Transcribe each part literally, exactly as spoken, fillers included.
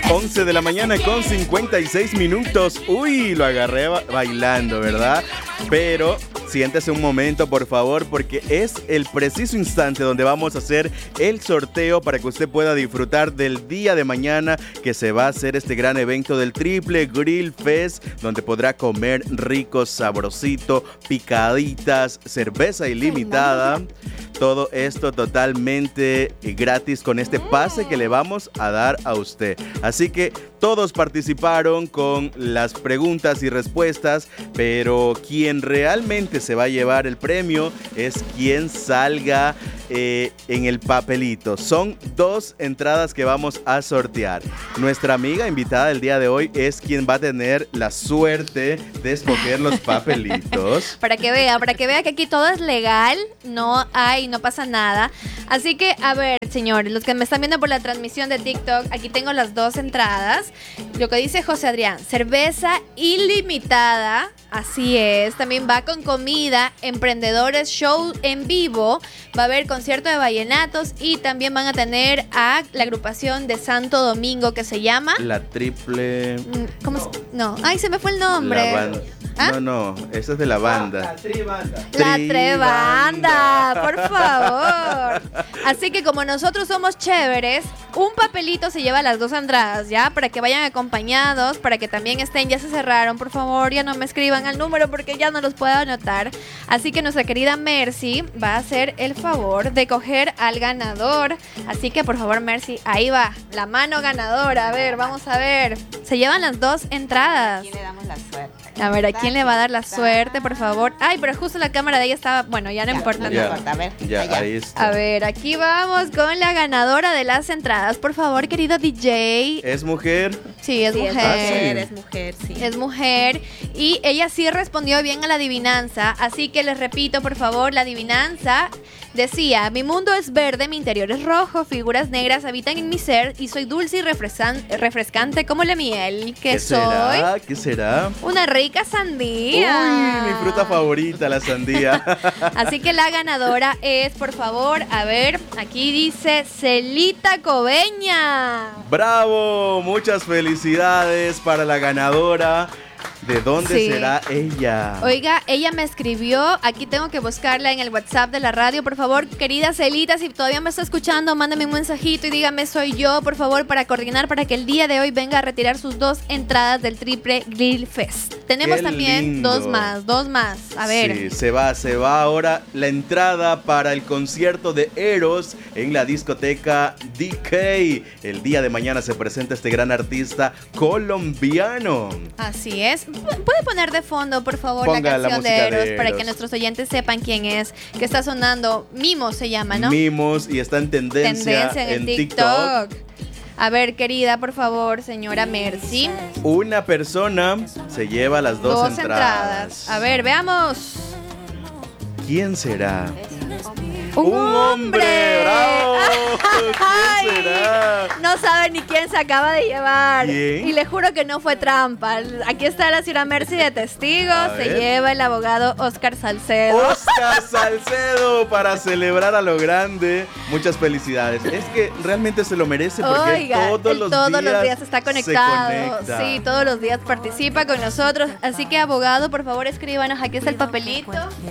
once de la mañana con cincuenta y seis minutos. Uy, lo agarré ba- bailando, ¿verdad? Pero siéntese un momento, por favor, porque es el preciso instante donde vamos a hacer el sorteo para que usted pueda disfrutar del día de mañana que se va a hacer este gran evento del Triple Grill Fest, donde podrá comer rico, sabrosito, picaditas, cerveza ilimitada. Todo esto totalmente gratis con este pase que le vamos a dar a usted. Así que todos participaron con las preguntas y respuestas, pero quien realmente se va a llevar el premio es quien salga eh, en el papelito. Son dos entradas que vamos a sortear. Nuestra amiga invitada del día de hoy es quien va a tener la suerte de escoger los papelitos. Para que vea, para que vea que aquí todo es legal, no hay, no pasa nada. Así que, a ver, señores, los que me están viendo por la transmisión de TikTok, aquí tengo las dos entradas. Lo que dice José Adrián, cerveza ilimitada, así es. También va con comida, emprendedores, show en vivo, va a haber concierto de vallenatos y también van a tener a la agrupación de Santo Domingo que se llama... La triple... ¿Cómo se...? No, ay, se me fue el nombre. La banda. ¿Ah? No, no, esa es de la banda. La tribanda. La Trebanda, por favor. Así que como nosotros somos chéveres, un papelito se lleva las dos entradas, ¿ya? Para que vayan acompañados, para que también estén, ya se cerraron, por favor, ya no me escriban al número porque ya no los puedo anotar. Así que nuestra querida Mercy va a hacer el favor de coger al ganador. Así que por favor, Mercy, ahí va, la mano ganadora. A ver, vamos a ver. Se llevan las dos entradas. ¿A quién le damos la suerte? A ver, ¿a quién le va a dar la suerte, por favor? Ay, pero justo la cámara de ella estaba... Bueno, ya no Ya, importa. no no. importa. A ver, Ya, allá. ahí está. A ver, aquí vamos con la ganadora de las entradas. Por favor, querido D J. ¿Es mujer? Sí, es Sí, mujer. es mujer, sí. es mujer, sí. Es mujer. Y ella sí respondió bien a la adivinanza. Así que les repito, por favor, la adivinanza decía: mi mundo es verde, mi interior es rojo, figuras negras habitan en mi ser y soy dulce y refresan- refrescante como la miel. ¿Qué, ¿Qué soy? será? ¿Qué será? Una rica sandía. Uy, mi fruta favorita, la sandía. Así que la ganadora es, por favor, a ver, aquí dice Celita Coveña. ¡Bravo! Muchas felicidades para la ganadora. ¿De dónde Sí. será ella? Oiga, ella me escribió, aquí tengo que buscarla en el WhatsApp de la radio, por favor, querida Celita, si todavía me está escuchando, mándame un mensajito y dígame soy yo, por favor, para coordinar para que el día de hoy venga a retirar sus dos entradas del Triple Grill Fest. Tenemos Qué también lindo. dos más, dos más, a ver. Sí, se va, se va ahora la entrada para el concierto de Eros en la discoteca D K. El día de mañana se presenta este gran artista colombiano. Así es. Pu- ¿Puede poner de fondo, por favor, Ponga la la canción de música Eros, de para Eros. que nuestros oyentes sepan quién es, que está sonando? Mimo se llama, ¿no? Mimos y está en tendencia, Tendencia en el en TikTok. TikTok. A ver, querida, por favor, señora Mercy. Una persona se lleva las dos, Dos entradas. A ver, veamos. ¿Quién será? ¡Un, hombre! ¡Bravo! Ay, ¿Quién será? no sabe ni quién se acaba de llevar. ¿Quién? Y le juro que no fue trampa. Aquí está la señora Mercy de testigo. A Se ver. lleva el abogado Oscar Salcedo. Oscar Salcedo para celebrar a lo grande. Muchas felicidades. Es que realmente se lo merece porque Oiga, todos, él los, todos días los días está se conectado. conecta. Sí, todos los días participa con nosotros. Así que, abogado, por favor, escríbanos. Aquí está el papelito.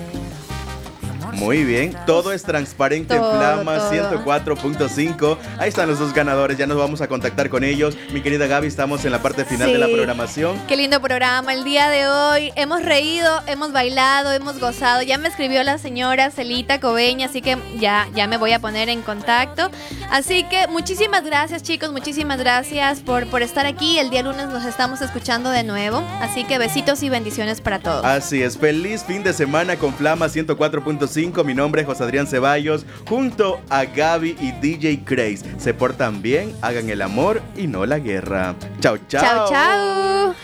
Muy bien, todo es transparente Todo, en Flama todo. ciento cuatro punto cinco. Ahí están los dos ganadores, ya nos vamos a contactar con ellos. Mi querida Gaby, estamos en la parte final Sí. de la programación. Qué lindo programa el día de hoy. Hemos reído, hemos bailado, hemos gozado. Ya me escribió la señora Celita Coveña, así que ya, ya me voy a poner en contacto. Así que muchísimas gracias, chicos, muchísimas gracias por, por estar aquí. El día lunes nos estamos escuchando de nuevo. Así que besitos y bendiciones para todos. Así es, feliz fin de semana con Flama ciento cuatro punto cinco. Mi nombre es José Adrián Ceballos, junto a Gaby y D J Craze. Se portan bien, hagan el amor y no la guerra. Chao, chao. Chao, chao.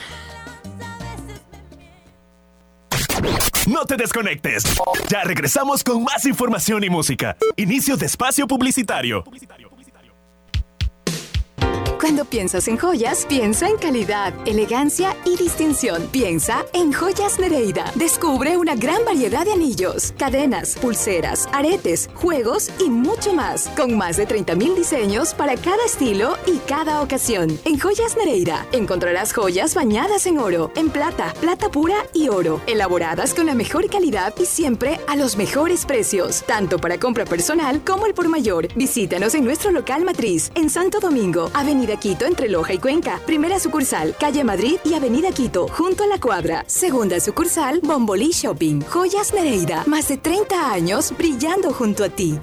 No te desconectes. Ya regresamos con más información y música. Inicio de espacio publicitario. Cuando piensas en joyas, piensa en calidad, elegancia y distinción. Piensa en Joyas Nereida. Descubre una gran variedad de anillos, cadenas, pulseras, aretes, juegos y mucho más. Con más de treinta mil diseños para cada estilo y cada ocasión. En Joyas Nereida encontrarás joyas bañadas en oro, en plata, plata pura y oro. Elaboradas con la mejor calidad y siempre a los mejores precios. Tanto para compra personal como el por mayor. Visítanos en nuestro local matriz en Santo Domingo, Avenida Quito entre Loja y Cuenca. Primera sucursal, Calle Madrid y Avenida Quito, junto a la cuadra. Segunda sucursal, Bombolí Shopping. Joyas Nereida, más de treinta años brillando junto a ti.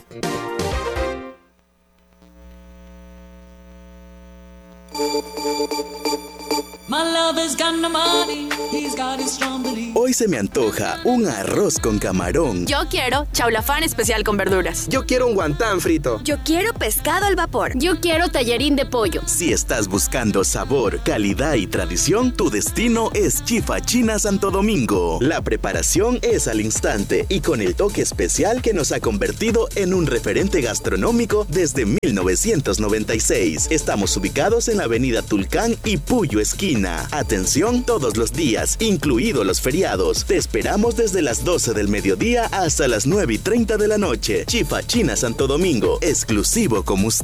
Hoy se me antoja un arroz con camarón. Yo quiero chaulafán especial con verduras. Yo quiero un guantán frito. Yo quiero pescado al vapor. Yo quiero tallarín de pollo. Si estás buscando sabor, calidad y tradición, tu destino es Chifa China Santo Domingo. La preparación es al instante y con el toque especial que nos ha convertido en un referente gastronómico desde mil novecientos noventa y seis. Estamos ubicados en la avenida Tulcán y Puyo Esquina. Atención todos los días, incluidos los feriados. Te esperamos desde las doce del mediodía hasta las nueve y treinta de la noche. Chifa China Santo Domingo, exclusivo como usted.